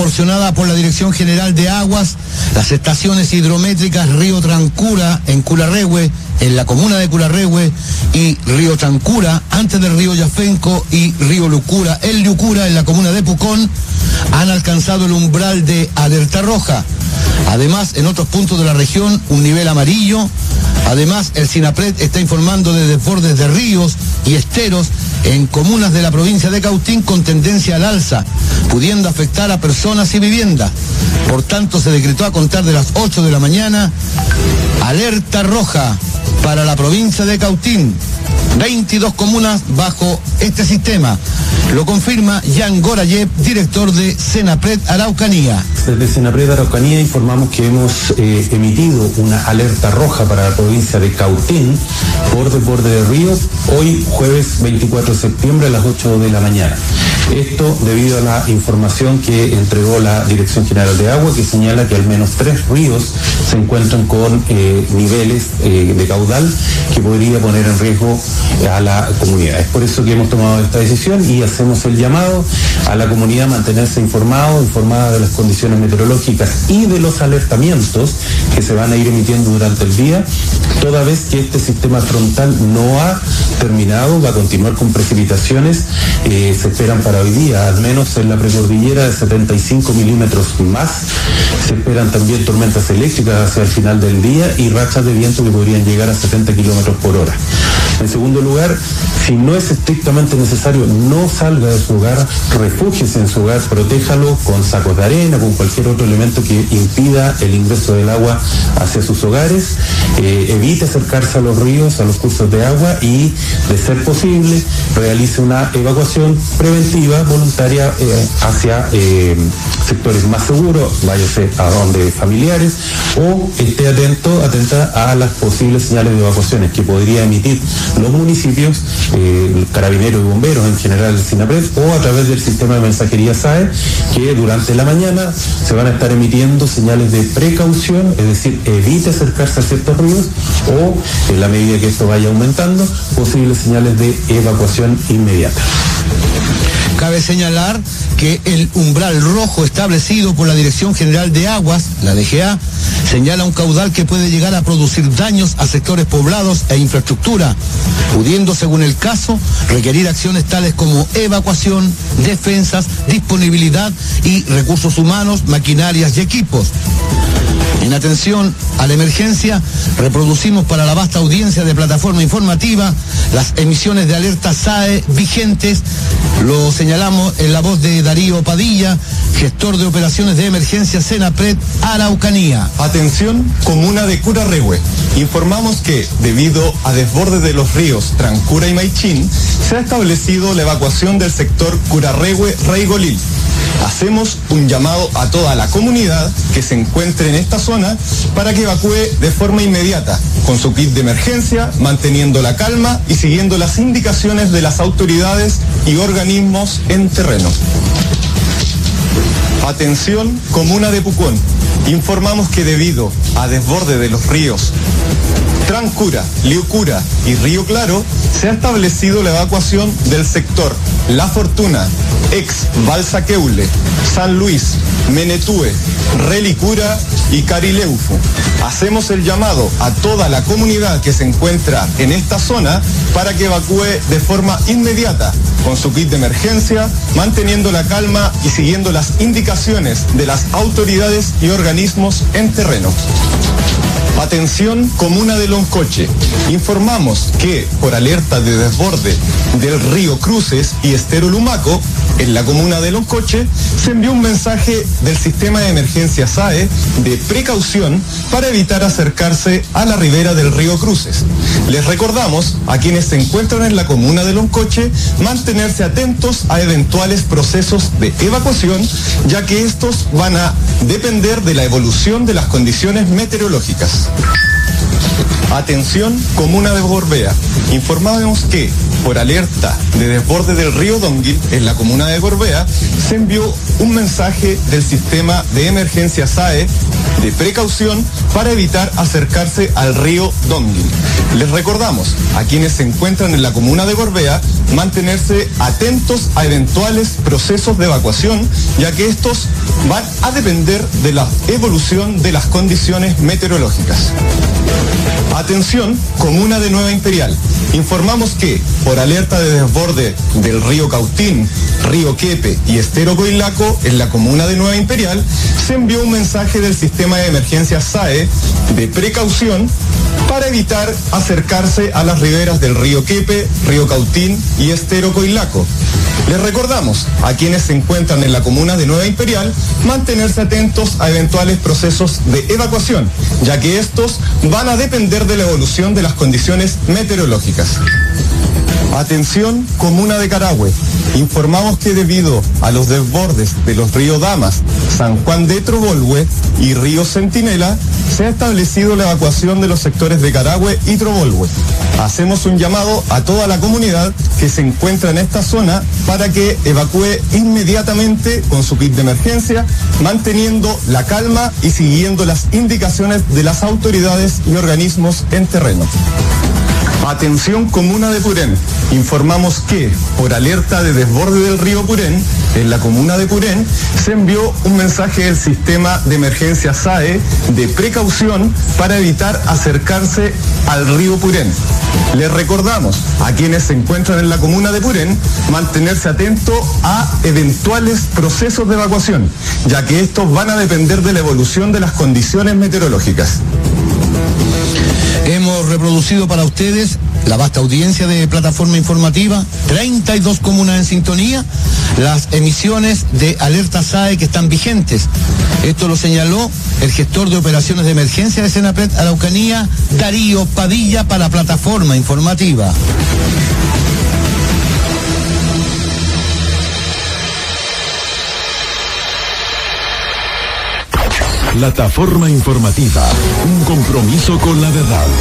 proporcionada por la Dirección General de Aguas, las estaciones hidrométricas Río Trancura en Cularregüe, en la comuna de Cularregüe, y Río Trancura, antes del río Yafenco, y Río Lucura, el Lucura, en la comuna de Pucón, han alcanzado el umbral de alerta roja. Además, en otros puntos de la región, un nivel amarillo. Además, el SINAPRED está informando de desbordes de ríos y esteros en comunas de la provincia de Cautín con tendencia al alza, pudiendo afectar a personas y viviendas. Por tanto, se decretó a contar de las 8 de la mañana alerta roja para la provincia de Cautín. 22 comunas bajo este sistema. Lo confirma Jan Gorayev, director de SENAPRED Araucanía. Desde SENAPRED Araucanía informamos que hemos emitido una alerta roja para la provincia de Cautín por desborde de ríos hoy jueves 24 de septiembre a las 8 de la mañana. Esto debido a la información que entregó la Dirección General de Agua, que señala que al menos 3 ríos se encuentran con niveles de caudal que podría poner en riesgo a la comunidad. Es por eso que hemos tomado esta decisión y hacemos el llamado a la comunidad a mantenerse informada de las condiciones meteorológicas y de los alertamientos que se van a ir emitiendo durante el día, toda vez que este sistema frontal no ha terminado, va a continuar con precipitaciones, se esperan para hoy día, al menos en la precordillera, de 75 milímetros más. Se esperan también tormentas eléctricas hacia el final del día y rachas de viento que podrían llegar a 70 kilómetros por hora. En segundo lugar, si no es estrictamente necesario, no salga de su hogar, refúgiese en su hogar, protéjalo con sacos de arena, con cualquier otro elemento que impida el ingreso del agua hacia sus hogares, evite acercarse a los ríos, a los cursos de agua y, de ser posible, realice una evacuación preventiva voluntaria hacia sectores más seguros, váyase a donde familiares, o esté atenta a las posibles señales de evacuaciones que podría emitir los municipios, carabineros y bomberos, en general el SINAPRED, o a través del sistema de mensajería SAE, que durante la mañana se van a estar emitiendo señales de precaución, es decir, evite acercarse a ciertos ríos, o en la medida que esto vaya aumentando, posibles señales de evacuación inmediata. Cabe señalar que el umbral rojo establecido por la Dirección General de Aguas, la DGA, señala un caudal que puede llegar a producir daños a sectores poblados e infraestructura, pudiendo, según el caso, requerir acciones tales como evacuación, defensas, disponibilidad y recursos humanos, maquinarias y equipos. En atención a la emergencia, reproducimos para la vasta audiencia de plataforma informativa las emisiones de alerta SAE vigentes. Lo señalamos en la voz de Darío Padilla, gestor de operaciones de emergencia SENAPRED Araucanía. Atención, comuna de Cularregüe. Informamos que, debido a desbordes de los ríos Trancura y Maichín, se ha establecido la evacuación del sector Cularregüe-Reigolil. Hacemos un llamado a toda la comunidad que se encuentre en esta zona para que evacúe de forma inmediata, con su kit de emergencia, manteniendo la calma y siguiendo las indicaciones de las autoridades y organismos en terreno. Atención, comuna de Pucón. Informamos que debido a desborde de los ríos Trancura, Liucura y Río Claro, se ha establecido la evacuación del sector La Fortuna, ex Balsaqueule, San Luis, Menetúe, Relicura y Carileufu. Hacemos el llamado a toda la comunidad que se encuentra en esta zona para que evacúe de forma inmediata, con su kit de emergencia, manteniendo la calma y siguiendo las indicaciones de las autoridades y organismos en terreno. Atención, comuna de Loncoche. Informamos que, por alerta de desborde del río Cruces y Estero Lumaco, en la comuna de Loncoche, se envió un mensaje del sistema de emergencia SAE de precaución para evitar acercarse a la ribera del río Cruces. Les recordamos a quienes se encuentran en la comuna de Loncoche mantenerse atentos a eventuales procesos de evacuación, ya que estos van a depender de la evolución de las condiciones meteorológicas. Atención, comuna de Gorbea. Informamos que, por alerta de desborde del río Donguil en la comuna de Gorbea, se envió un mensaje del sistema de emergencia SAE de precaución para evitar acercarse al río Donguil. Les recordamos a quienes se encuentran en la comuna de Gorbea mantenerse atentos a eventuales procesos de evacuación, ya que estos van a depender de la evolución de las condiciones meteorológicas. Atención, comuna de Nueva Imperial. Informamos que, por alerta de desborde del río Cautín, río Quepe y estero Coilaco en la comuna de Nueva Imperial, se envió un mensaje del sistema de emergencia SAE de precaución para evitar acercarse a las riberas del río Quepe, río Cautín y estero Coilaco. Les recordamos a quienes se encuentran en la comuna de Nueva Imperial mantenerse atentos a eventuales procesos de evacuación, ya que estos van a depender de la evolución de las condiciones meteorológicas. Atención, comuna de Carahue. Informamos que debido a los desbordes de los ríos Damas, San Juan de Trobolhue y río Centinela, se ha establecido la evacuación de los sectores de Carahue y Trobolhue. Hacemos un llamado a toda la comunidad que se encuentra en esta zona para que evacúe inmediatamente con su kit de emergencia, manteniendo la calma y siguiendo las indicaciones de las autoridades y organismos en terreno. Atención, comuna de Purén. Informamos que, por alerta de desborde del río Purén, en la comuna de Purén, se envió un mensaje del sistema de emergencia SAE de precaución para evitar acercarse al río Purén. Les recordamos a quienes se encuentran en la comuna de Purén mantenerse atentos a eventuales procesos de evacuación, ya que estos van a depender de la evolución de las condiciones meteorológicas. Hemos reproducido para ustedes la vasta audiencia de plataforma informativa, 32 comunas en sintonía, las emisiones de alerta SAE que están vigentes. Esto lo señaló el gestor de operaciones de emergencia de Senapred Araucanía, Darío Padilla, para plataforma informativa. Plataforma informativa, un compromiso con la verdad.